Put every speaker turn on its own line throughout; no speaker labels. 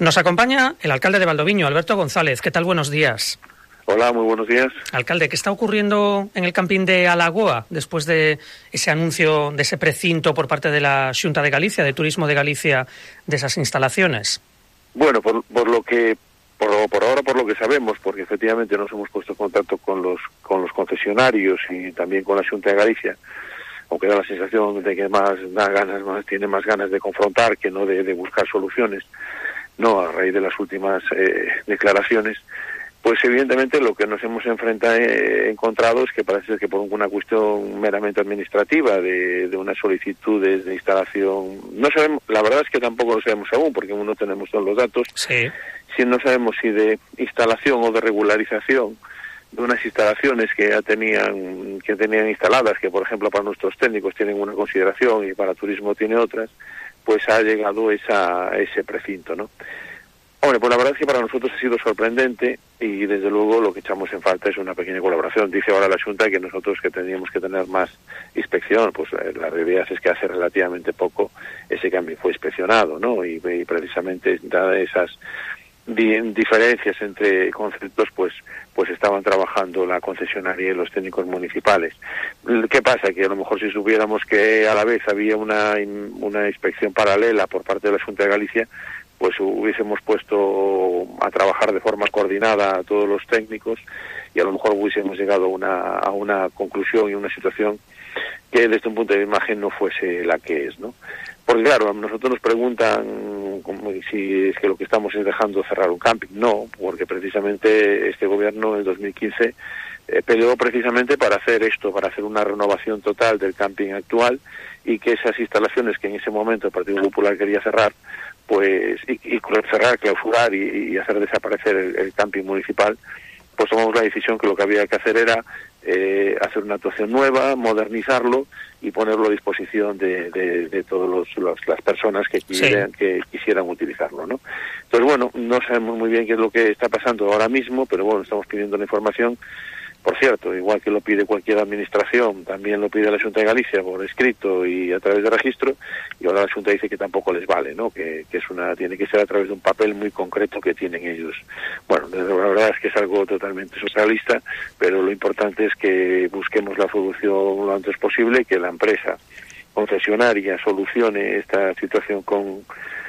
Nos acompaña el alcalde de Valdoviño, Alberto González. ¿Qué tal? Buenos días.
Hola, muy buenos días.
Alcalde, ¿qué está ocurriendo en el camping de Alagoa después de ese anuncio, de ese precinto por parte de la Xunta de Galicia, de Turismo de Galicia, de esas instalaciones?
Bueno, por ahora por lo que sabemos, porque efectivamente nos hemos puesto en contacto con los concesionarios y también con la Xunta de Galicia, aunque da la sensación de que tiene más ganas de confrontar que no de buscar soluciones, no a raíz de las últimas declaraciones. Pues evidentemente lo que nos hemos encontrado es que parece que por una cuestión meramente administrativa de unas solicitudes de instalación, no sabemos, la verdad es que tampoco lo sabemos aún porque aún no tenemos todos los datos.
Sí.
Si no sabemos si de instalación o de regularización de unas instalaciones que ya tenían instaladas, que por ejemplo para nuestros técnicos tienen una consideración y para turismo tiene otras, pues ha llegado ese precinto, ¿no? Hombre, pues la verdad es que para nosotros ha sido sorprendente y desde luego lo que echamos en falta es una pequeña colaboración. Dice ahora la Xunta que nosotros que tendríamos que tener más inspección, pues la realidad es que hace relativamente poco ese cambio fue inspeccionado, ¿no? Y precisamente dadas esas diferencias entre conceptos, pues estaban trabajando la concesionaria y los técnicos municipales. ¿Qué pasa? Que a lo mejor si supiéramos que a la vez había una inspección paralela por parte de la Xunta de Galicia, pues hubiésemos puesto a trabajar de forma coordinada a todos los técnicos y a lo mejor hubiésemos llegado a una conclusión y una situación que desde un punto de imagen no fuese la que es, ¿no? Porque claro, a nosotros nos preguntan como si es que lo que estamos es dejando cerrar un camping. No, porque precisamente este gobierno en 2015 peleó precisamente para hacer esto, para hacer una renovación total del camping actual y que esas instalaciones que en ese momento el Partido Popular quería cerrar, pues y cerrar, clausurar y hacer desaparecer el camping municipal, pues tomamos la decisión que lo que había que hacer era hacer una actuación nueva, modernizarlo y ponerlo a disposición de todas las personas que quisieran utilizarlo, ¿no? Entonces, bueno, no sabemos muy bien qué es lo que está pasando ahora mismo, pero bueno, estamos pidiendo la información. Por cierto, igual que lo pide cualquier administración, también lo pide la Xunta de Galicia por escrito y a través de registro, y ahora la Xunta dice que tampoco les vale, ¿no? Que tiene que ser a través de un papel muy concreto que tienen ellos. Bueno, la verdad es que es algo totalmente surrealista, pero lo importante es que busquemos la solución lo antes posible, que la empresa concesionaria solucione esta situación con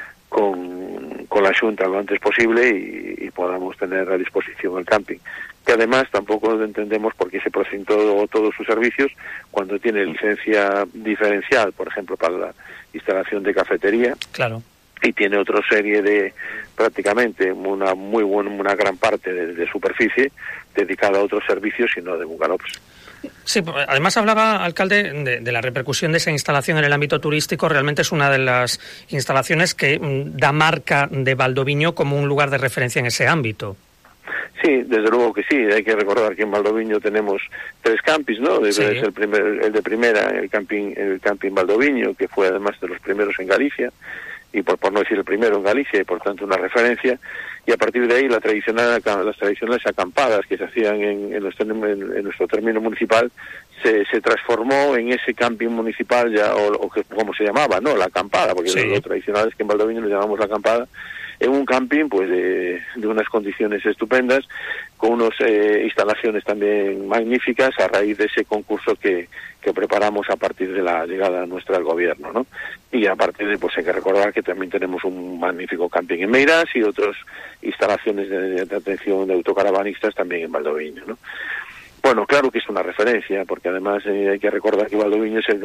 la Xunta lo antes posible y podamos tener a disposición el camping, que además tampoco entendemos por qué se presentó todos sus servicios cuando tiene licencia diferencial, por ejemplo, para la instalación de cafetería.
Claro.
Y tiene otra serie de, prácticamente, una gran parte de superficie dedicada a otros servicios y no de bungalows.
Sí, además hablaba, alcalde, de la repercusión de esa instalación en el ámbito turístico. Realmente es una de las instalaciones que da marca de Valdoviño como un lugar de referencia en ese ámbito. Sí,
desde luego que sí. Hay que recordar que en Valdoviño tenemos 3 campings, ¿no? Sí. Es el de primera, el camping Valdoviño, que fue además de los primeros en Galicia, y por no decir el primero en Galicia, y por tanto una referencia. Y a partir de ahí las tradicionales acampadas que se hacían en nuestro término municipal se transformó en ese camping municipal ya, o como se llamaba, ¿no? La acampada, porque sí. Lo tradicional es que en Valdoviño lo llamamos la acampada, en un camping pues de unas condiciones estupendas, con unas instalaciones también magníficas a raíz de ese concurso que preparamos a partir de la llegada nuestra al gobierno, ¿no? Y a partir de, pues hay que recordar que también tenemos un magnífico camping en Meirás y otras instalaciones de atención de autocaravanistas también en Valdoviño, ¿no? Bueno, claro que es una referencia, porque además hay que recordar que Valdoviño es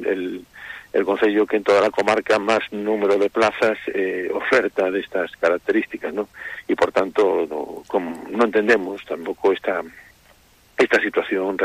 el concello que en toda la comarca más número de plazas oferta de estas características, ¿no? Y por tanto no entendemos tampoco esta situación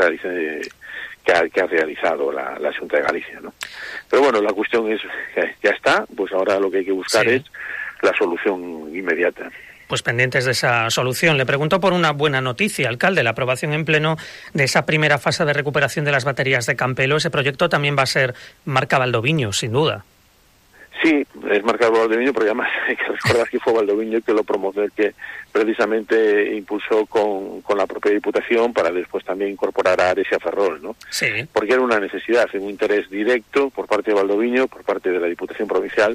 que ha realizado la Xunta de Galicia, ¿no? Pero bueno, la cuestión es que ya está, pues ahora lo que hay que buscar es la solución inmediata.
Pues pendientes de esa solución. Le pregunto por una buena noticia, alcalde, la aprobación en pleno de esa primera fase de recuperación de las baterías de Campelo. Ese proyecto también va a ser marca Valdoviño, sin duda.
Sí, es marca Valdoviño, pero además hay que recordar que fue Valdoviño que lo promovió, que precisamente impulsó con la propia Diputación para después también incorporar a Ares y a Ferrol, ¿no?
Sí.
Porque era una necesidad, un interés directo por parte de Valdoviño, por parte de la Diputación Provincial,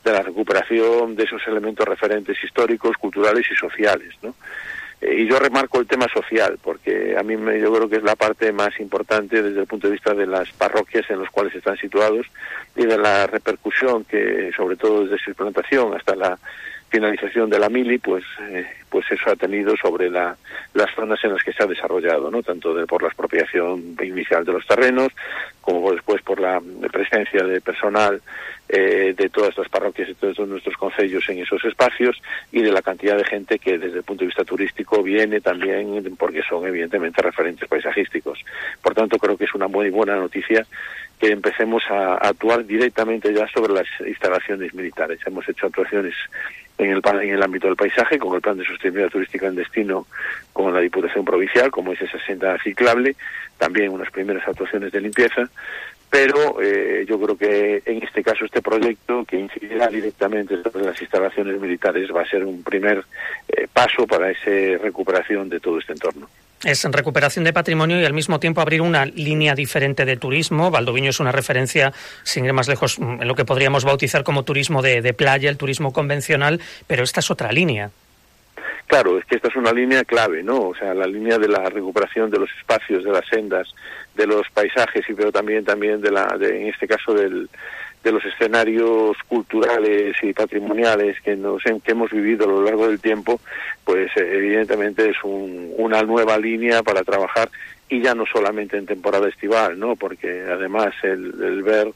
de la recuperación de esos elementos referentes históricos, culturales y sociales, ¿no? Y yo remarco el tema social, porque a mí yo creo que es la parte más importante desde el punto de vista de las parroquias en las cuales están situados y de la repercusión que, sobre todo desde su implantación hasta la finalización de la mili, pues eso ha tenido sobre las zonas en las que se ha desarrollado, ¿no? Tanto por la expropiación inicial de los terrenos, como después por la presencia de personal de todas las parroquias y todos nuestros concellos en esos espacios, y de la cantidad de gente que desde el punto de vista turístico viene también, porque son evidentemente referentes paisajísticos. Por tanto, creo que es una muy buena noticia que empecemos a actuar directamente ya sobre las instalaciones militares. Hemos hecho actuaciones en el ámbito del paisaje, con el plan de sostenibilidad turística en destino con la Diputación Provincial, como es esa senda ciclable, también unas primeras actuaciones de limpieza, pero yo creo que en este caso este proyecto, que incidirá directamente sobre las instalaciones militares, va a ser un primer paso para esa recuperación de todo este entorno.
Es recuperación de patrimonio y al mismo tiempo abrir una línea diferente de turismo. Valdoviño es una referencia, sin ir más lejos, en lo que podríamos bautizar como turismo de playa, el turismo convencional, pero esta es otra línea.
Claro, es que esta es una línea clave, ¿no? O sea, la línea de la recuperación de los espacios, de las sendas, de los paisajes, y pero también en este caso de los escenarios culturales y patrimoniales que hemos vivido a lo largo del tiempo, pues evidentemente es una nueva línea para trabajar, y ya no solamente en temporada estival, ¿no? Porque además el ver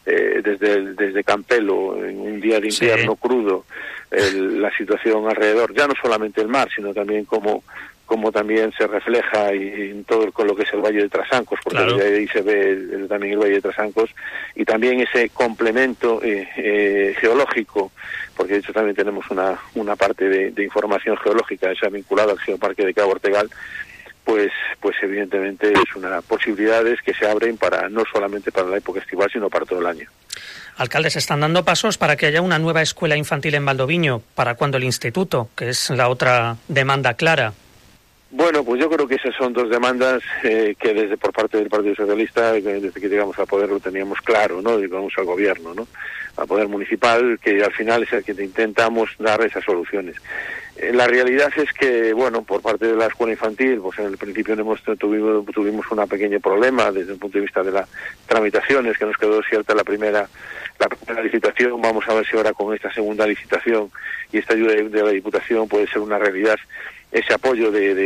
desde Campelo en un día de invierno crudo la situación alrededor, ya no solamente el mar, sino también como también se refleja en todo con lo que es el Valle de Trasancos, porque claro, ahí se ve también el Valle de Trasancos, y también ese complemento geológico, porque de hecho también tenemos una parte de información geológica esa vinculada al Geoparque de Cabo Ortegal, pues evidentemente es una posibilidades que se abren no solamente para la época estival, sino para todo el año.
Alcalde, se están dando pasos para que haya una nueva escuela infantil en Valdoviño. ¿Para cuándo el instituto? Que es la otra demanda clara.
Bueno, pues yo creo que esas son dos demandas que por parte del Partido Socialista, desde que llegamos al poder lo teníamos claro, ¿no? Llegamos al gobierno, ¿no? Al poder municipal, que al final es el que intentamos dar esas soluciones. La realidad es que, bueno, por parte de la escuela infantil, pues en el principio tuvimos un pequeño problema desde el punto de vista de las tramitaciones, que nos quedó cierta la primera licitación. Vamos a ver si ahora con esta segunda licitación y esta ayuda de la Diputación puede ser una realidad ese apoyo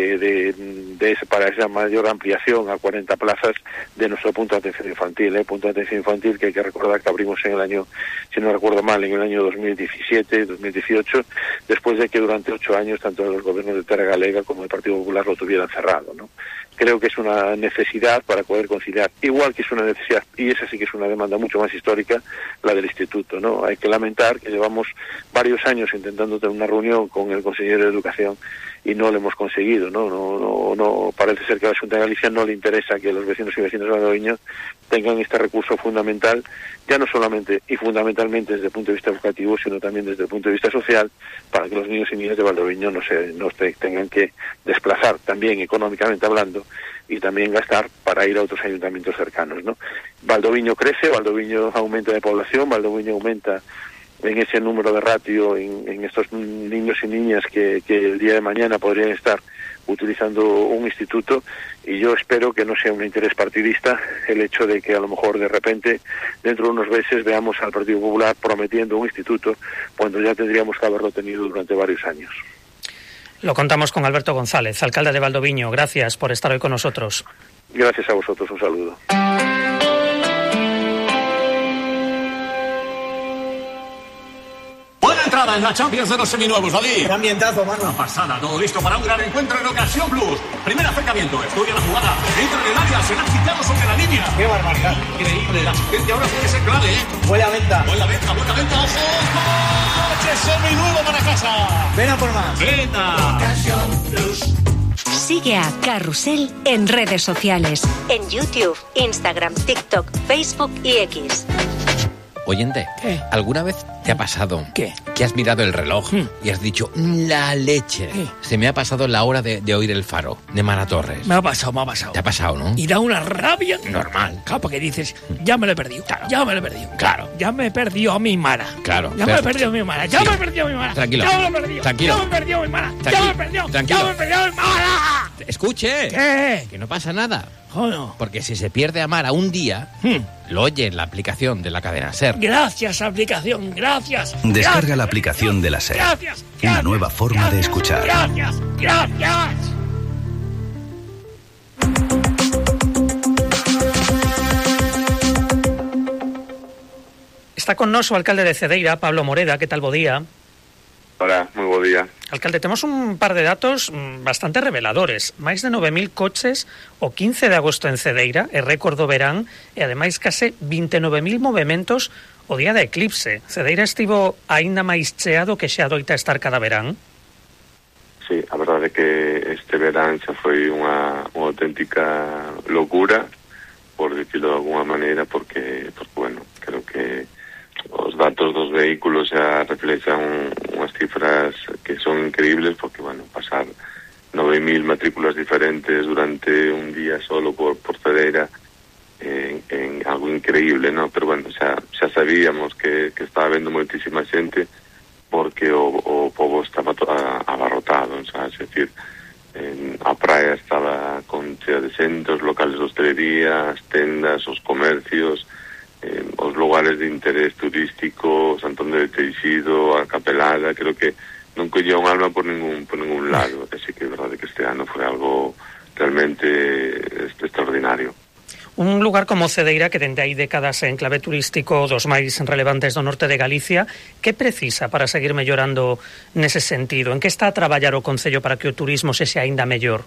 para esa mayor ampliación a 40 plazas de nuestro punto de atención infantil, punto de atención infantil que hay que recordar que abrimos en el año, si no recuerdo mal, en el año 2017, 2018, después de que durante 8 años tanto los gobiernos de Terra Galega como el Partido Popular lo tuvieran cerrado, ¿no? Creo que es una necesidad para poder conciliar, igual que es una necesidad, y esa sí que es una demanda mucho más histórica, la del instituto, ¿no? Hay que lamentar que llevamos varios años intentando tener una reunión con el consejero de Educación y no lo hemos conseguido, no parece ser que a la Xunta de Galicia no le interesa que los vecinos y vecinas de Valdoviño tengan este recurso fundamental, ya no solamente y fundamentalmente desde el punto de vista educativo, sino también desde el punto de vista social, para que los niños y niñas de Valdoviño no tengan que desplazar, también económicamente hablando, y también gastar para ir a otros ayuntamientos cercanos, ¿no? Valdoviño crece, Valdoviño aumenta de población, Valdoviño aumenta en ese número de ratio en estos niños y niñas que el día de mañana podrían estar utilizando un instituto, y yo espero que no sea un interés partidista el hecho de que a lo mejor de repente dentro de unos meses veamos al Partido Popular prometiendo un instituto cuando ya tendríamos que haberlo tenido durante varios años.
Lo contamos con Alberto González, alcalde de Valdoviño. Gracias por estar hoy con nosotros.
Gracias a vosotros, un saludo.
Buena entrada en la Champions de los seminuevos, David.
Qué ambientazo, mano.
Una pasada, todo listo para un gran encuentro en Ocasión Plus. Primer acercamiento, estudia la jugada, entra en el área, será quitado sobre la línea.
Qué barbaridad.
Increíble, la asistencia ahora tiene que ser clave, ¿eh?
Buena venta.
Buena venta, ojo. Coche seminuevo para casa.
Ven a por más.
Venta.
Ocasión Plus. Sigue a Carrusel en redes sociales, en YouTube, Instagram, TikTok, Facebook y X.
Oyente,
¿Qué?
¿alguna vez te ha pasado
¿Qué?
que has mirado el reloj y has dicho, la leche?
¿Qué?
Se me ha pasado la hora de oír el faro, de Mara Torres.
Me ha pasado.
¿Te ha pasado, no?
Y da una rabia.
Normal.
Claro, porque dices, ya me lo he perdido.
Claro.
Ya me lo he perdido.
Claro.
Ya me he perdido a mi Mara.
Claro.
Ya me he perdido a mi Mara. Ya
Sí.
me he perdido a mi Mara.
Tranquilo.
Ya me lo he perdido.
Tranquilo.
Ya me he perdido a mi Mara.
Tranquilo.
Ya me he perdido.
Tranquilo.
Ya me he perdido a mi Mara.
Escuche.
¿Qué?
Que no pasa nada.
Joder.
Porque si se pierde a Mara un día, lo oye en la aplicación de la cadena SER.
Gracias, aplicación. Gracias.
Descarga
Gracias.
la aplicación de la SER.
Gracias.
Una nueva forma de escuchar.
Gracias. Gracias.
Está con nós o alcalde de Cedeira, Pablo Moreda. Que tal, bo día?
Hola, moi bo día.
Alcalde, temos un par de datos bastante reveladores. Máis de 9.000 coches o 15 de agosto en Cedeira, e récord do verán, e ademais case 29.000 movementos o día de eclipse. Cedeira estivo aínda máis cheado que xa adoita estar cada verán.
Sí, a verdade é que este verán xa foi unha auténtica locura, por decirlo de alguna maneira, porque bueno, creo que os datos dos vehículos xa reflexan unhas cifras que son increíbles, porque, bueno, pasar 9.000 matrículas diferentes durante un día solo por Cedeira en algo increíble, ¿no? Pero, bueno, xa sabíamos que estaba vendo moitísima xente, porque o pobo estaba abarrotado, sabes? É dicir, a praia estaba con chea de xente, os locales de hostelería, as tendas, os comercios, os lugares de interés turístico, Santón de Teixido, a Capelada. Creo que non collía un alma por ningún lado, así que é verdade que este ano foi algo realmente extraordinario.
Un lugar como Cedeira, que dende hai décadas é enclave turístico dos máis relevantes do norte de Galicia, que precisa para seguir mellorando nese sentido? En que está a traballar o Concello para que o turismo sexa aínda mellor?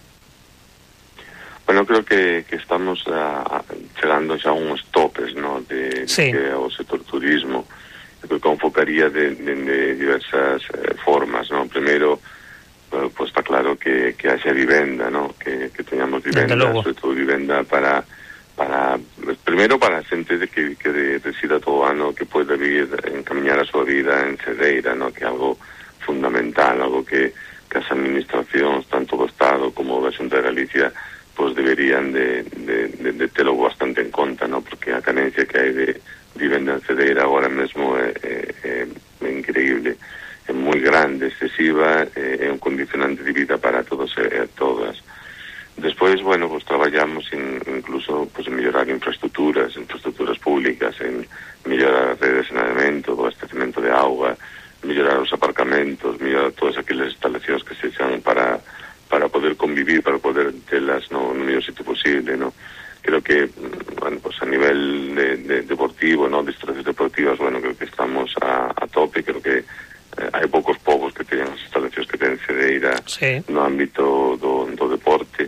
Bueno, creo que estamos chegando xa a uns topes, ¿no? de
Sí.
que o sector turismo. Eu creo que enfocaría de diversas formas, ¿no? Primeiro, pues está claro que haxa vivenda, ¿no? Que teñamos vivenda, sobre todo vivenda para primeiro para a xente que resida todo o ano, que pode vir encamiñar a súa vida en Cedeira, ¿no? Que é algo fundamental, algo que as administracións, tanto do Estado como da Xunta de Galicia, pues deberían de telo bastante en conta, ¿no? Porque a carencia que hai de vivenda en Cedeira agora mesmo é increíble, é moi grande, excesiva, é un condicionante de vida para todos e todas. Despois, bueno, pues traballamos incluso pues, en mellorar infraestructuras públicas, en mellorar as redes de saneamento, o abastecemento de auga, mellorar os aparcamentos, mellorar todas aquelas instalacións que se xan para poder convivir, para poder telas no mellor sitio posible, ¿no? Creo que, bueno, pues a nivel de deportivo, ¿no? De instalacións deportivas, bueno, creo que estamos a tope. Creo que hai poucos povos que teñen as instalacións que ten Cedeira, sí, no ámbito do deporte.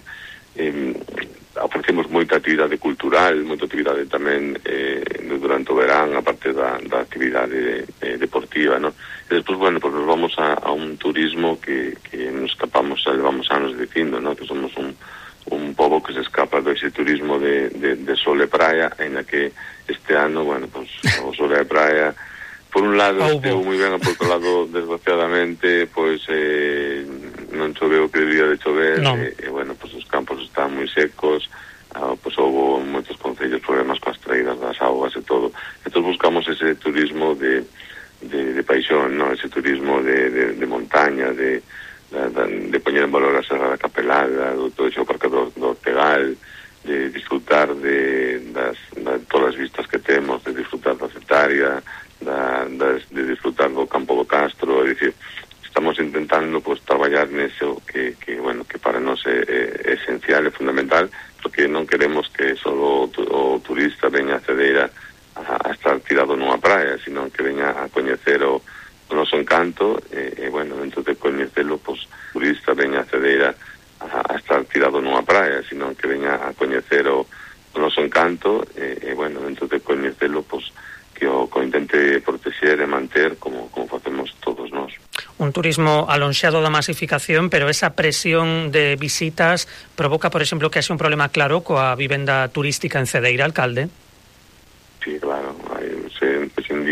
Ofrecemos moita actividade cultural, moita actividade tamén durante o verán, aparte da actividade deportiva, ¿no? E despois, bueno, pues nos vamos a un turismo que nos escapamos, levamos anos dicindo, ¿no? Que somos un pobo que se escapa do ese turismo de sol e praia, en la que este ano, bueno, pues o sol e praia, por un lado estivo moi ben, por outro lado, desgraciadamente, pois non choveu que debía de chover, no. Bueno, pues os campos están moi secos, pues houve moitos concellos problemas coas traídas das augas e todo. Entón buscamos ese turismo de paixón, ¿no? Ese turismo de montaña, de poñer en valor a Serra da Capelada, do todo o Parque do Ortegal, de disfrutar de todas as vistas que temos, de disfrutar da Cetaria, de disfrutar do Campo do Castro. É dicir, estamos intentando pues traballar neso que bueno, que para nós é esencial, é fundamental, porque non queremos que só o turista veña a Cedeira a estar tirado nunha praia, sino que veña a coñecer o noso encanto, e bueno, dentro de coñecelo, pues o turista veña a Cedeira a estar tirado nunha praia, sino que veña a coñecer o noso encanto, e bueno, dentro de coñecelo, pues que o intente protexer e manter como facemos todos nós.
Un turismo alonxado da masificación, pero esa presión de visitas provoca, por exemplo, que haxe un problema claro coa vivenda turística en Cedeira, alcalde?
Sí, claro. Hoxe en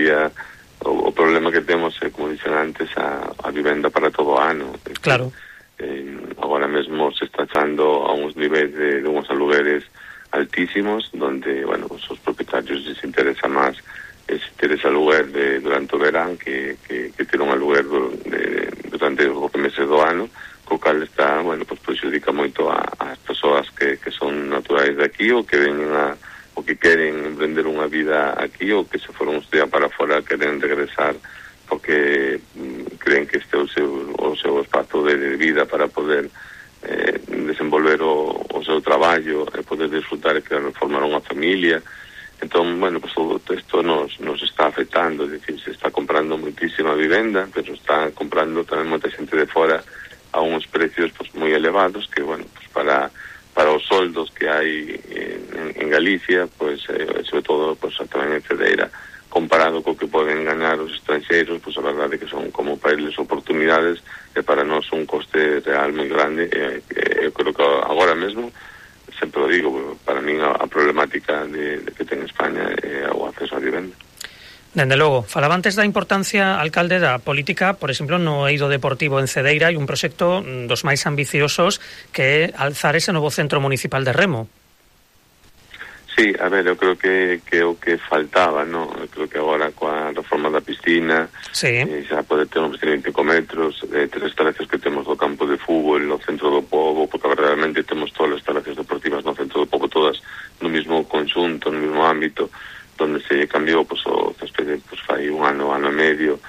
día o problema que temos é, como dixen antes, a vivenda para todo o ano.
Claro.
Agora mesmo se está echando a uns niveis de uns alugueres altísimos, donde, bueno, pues os propietarios les interesa máis ter ese aluguer durante o verán que ter un aluguer durante os 12 meses do ano, co cal está, bueno, pues perxudica moito ás persoas que son naturais de aquí ou que veñen ou que queren emprender unha vida aquí ou que se foron uns días para fora queren regresar porque creen que este é o seu espazo de vida para poder desenvolver o seu traballo e poder disfrutar e querer formar unha familia. Entón, bueno, pues todo isto nos está afectando, es decir, se está comprando moitísima vivenda, pero está comprando tamén moita xente de fora a uns precios pues moi elevados que, bueno, pues para os soldos que hai en Galicia, pues sobre todo pues tamén en Cedeira, comparado co que poden ganar os estranxeiros, pues a verdade que son como para eles oportunidades e para nós un coste real moi grande. Eu creo que agora mesmo, sempre o digo, para min a problemática que ten España é o acceso á vivenda.
Dende logo, falaba antes da importancia, alcalde, da política, por exemplo, no eido deportivo en Cedeira, e un proxecto dos máis ambiciosos que é alzar ese novo centro municipal de remo.
Sí, a ver, eu creo que o que faltaba, ¿no? Eu creo que agora coa reforma da piscina,
sí,
xa pode ter unha piscina de 25 metros, 3 instalacións que temos do campo de fútbol no centro do pobo, porque realmente temos todas as instalacións deportivas no centro do pobo, todas no mismo conxunto, no mismo ámbito, donde se cambiou pues, o céspede pues, fai un ano e medio,